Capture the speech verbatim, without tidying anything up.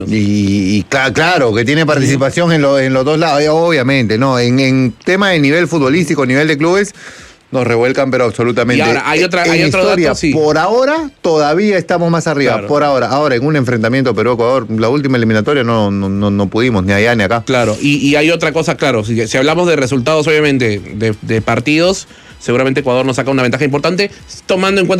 Y, y cl- claro, que tiene participación en, lo, en los dos lados, obviamente, ¿no? En, en tema de nivel futbolístico, nivel de clubes, nos revuelcan, pero absolutamente. Y ahora, hay otra, en hay otro historia, dato, sí. por ahora, todavía estamos más arriba. Claro. Por ahora, ahora en un enfrentamiento Perú-Ecuador, la última eliminatoria no, no, no, no pudimos, ni allá ni acá. Claro, y, y hay otra cosa, claro, si, si hablamos de resultados, obviamente, de, de partidos, seguramente Ecuador nos saca una ventaja importante, tomando en cuenta